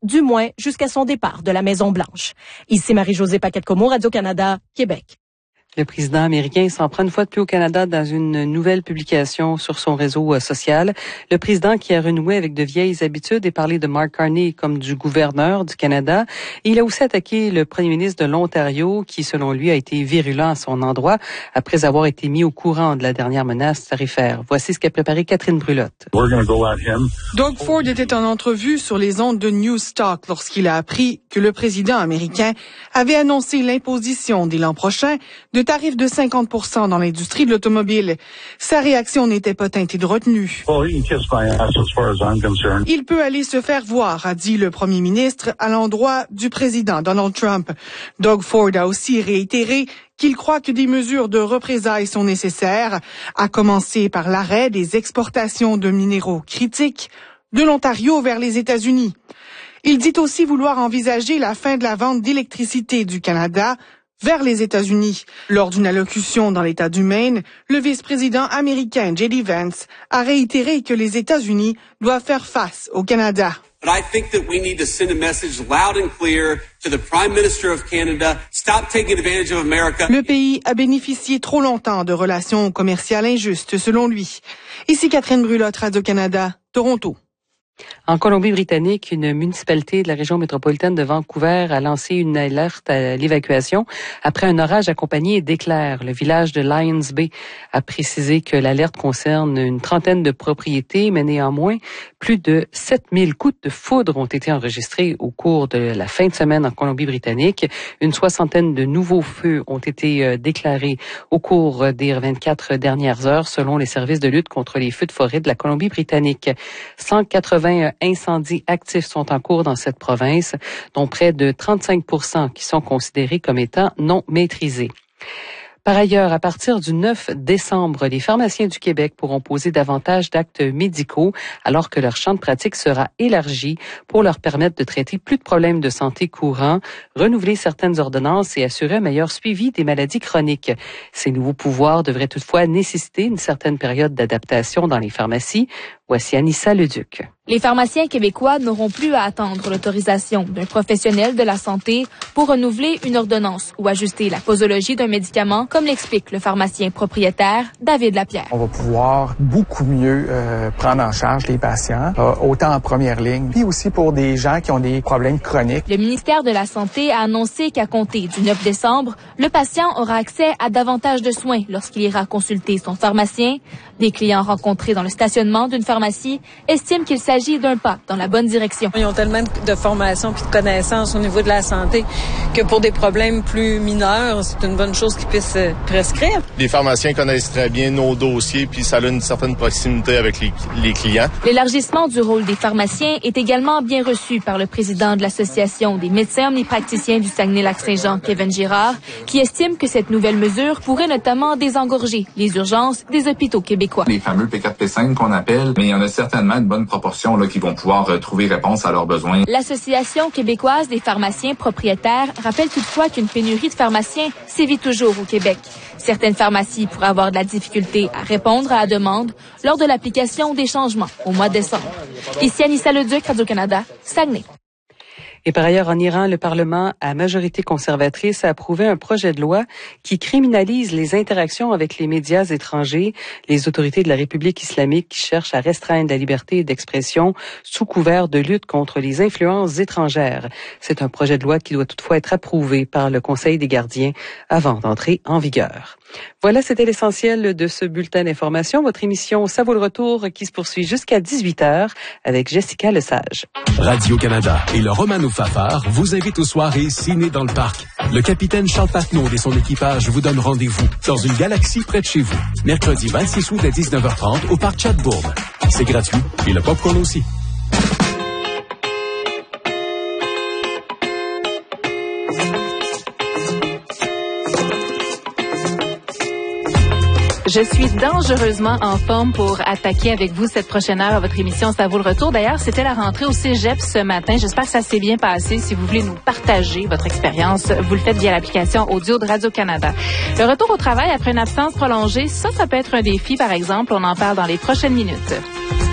du moins jusqu'à son départ de la Maison-Blanche. Ici Marie-Josée Paquette-Comeau, Radio-Canada, Québec. Le président américain s'en prend une fois de plus au Canada dans une nouvelle publication sur son réseau social. Le président qui a renoué avec de vieilles habitudes et parlé de Mark Carney comme du gouverneur du Canada. Et il a aussi attaqué le premier ministre de l'Ontario qui, selon lui, a été virulent à son endroit après avoir été mis au courant de la dernière menace tarifaire. Voici ce qu'a préparé Catherine Brulotte. Doug Ford était en entrevue sur les ondes de Newstalk lorsqu'il a appris que le président américain avait annoncé l'imposition dès l'an prochain de tarifs de 50% dans l'industrie de l'automobile. Sa réaction n'était pas teintée de retenue. Il peut aller se faire voir, a dit le premier ministre à l'endroit du président Donald Trump. Doug Ford a aussi réitéré qu'il croit que des mesures de représailles sont nécessaires, à commencer par l'arrêt des exportations de minéraux critiques de l'Ontario vers les États-Unis. Il dit aussi vouloir envisager la fin de la vente d'électricité du Canada vers les États-Unis. Lors d'une allocution dans l'État du Maine, le vice-président américain J.D. Vance a réitéré que les États-Unis doivent faire face au Canada. But I think that we need to send a message loud and clear to the Prime Minister of Canada. Stop taking advantage of America. Le pays a bénéficié trop longtemps de relations commerciales injustes, selon lui. Ici Catherine Brulotte, Radio-Canada, Toronto. En Colombie-Britannique, une municipalité de la région métropolitaine de Vancouver a lancé une alerte à l'évacuation après un orage accompagné d'éclairs. Le village de Lions Bay a précisé que l'alerte concerne une trentaine de propriétés, mais néanmoins, plus de 7000 coups de foudre ont été enregistrés au cours de la fin de semaine en Colombie-Britannique. Une soixantaine de nouveaux feux ont été déclarés au cours des 24 dernières heures, selon les services de lutte contre les feux de forêt de la Colombie-Britannique. 180 incendies actifs sont en cours dans cette province, dont près de 35% qui sont considérés comme étant non maîtrisés. Par ailleurs, à partir du 9 décembre, les pharmaciens du Québec pourront poser davantage d'actes médicaux alors que leur champ de pratique sera élargi pour leur permettre de traiter plus de problèmes de santé courants, renouveler certaines ordonnances et assurer un meilleur suivi des maladies chroniques. Ces nouveaux pouvoirs devraient toutefois nécessiter une certaine période d'adaptation dans les pharmacies. Voici Anissa Leduc. Les pharmaciens québécois n'auront plus à attendre l'autorisation d'un professionnel de la santé pour renouveler une ordonnance ou ajuster la posologie d'un médicament, comme l'explique le pharmacien propriétaire David Lapierre. On va pouvoir beaucoup mieux prendre en charge les patients, autant en première ligne, puis aussi pour des gens qui ont des problèmes chroniques. Le ministère de la Santé a annoncé qu'à compter du 9 décembre, le patient aura accès à davantage de soins lorsqu'il ira consulter son pharmacien. Des clients rencontrés dans le stationnement d'une pharmacie estiment qu'il s'agit d'un pas dans la bonne direction. Ils ont tellement de formation puis de connaissances au niveau de la santé que pour des problèmes plus mineurs, c'est une bonne chose qu'ils puissent prescrire. Les pharmaciens connaissent très bien nos dossiers puis ça a une certaine proximité avec les clients. L'élargissement du rôle des pharmaciens est également bien reçu par le président de l'Association des médecins omnipraticiens du Saguenay-Lac-Saint-Jean, Kevin Girard, qui estime que cette nouvelle mesure pourrait notamment désengorger les urgences des hôpitaux québécois. Les fameux P4, P5 qu'on appelle, mais il y en a certainement une bonne proportion là, qui vont pouvoir trouver réponse à leurs besoins. L'Association québécoise des pharmaciens propriétaires rappelle toutefois qu'une pénurie de pharmaciens sévit toujours au Québec. Certaines pharmacies pourraient avoir de la difficulté à répondre à la demande lors de l'application des changements au mois de décembre. Ici Anissa Leduc, Radio-Canada, Saguenay. Et par ailleurs, en Iran, le Parlement à majorité conservatrice a approuvé un projet de loi qui criminalise les interactions avec les médias étrangers. Les autorités de la République islamique qui cherchent à restreindre la liberté d'expression sous couvert de lutte contre les influences étrangères. C'est un projet de loi qui doit toutefois être approuvé par le Conseil des gardiens avant d'entrer en vigueur. Voilà, c'était l'essentiel de ce bulletin d'information. Votre émission Ça vaut le retour qui se poursuit jusqu'à 18h avec Jessica Lesage. Radio-Canada et le Romano Fafard vous invitent aux soirées ciné dans le parc. Le capitaine Charles Patnaud et son équipage vous donnent rendez-vous dans une galaxie près de chez vous. Mercredi 26 août à 19h30 au parc Chatbourne. C'est gratuit et le popcorn aussi. Je suis dangereusement en forme pour attaquer avec vous cette prochaine heure à votre émission Ça vaut le retour. D'ailleurs, c'était la rentrée au Cégep ce matin. J'espère que ça s'est bien passé. Si vous voulez nous partager votre expérience, vous le faites via l'application audio de Radio-Canada. Le retour au travail après une absence prolongée, ça peut être un défi, par exemple. On en parle dans les prochaines minutes.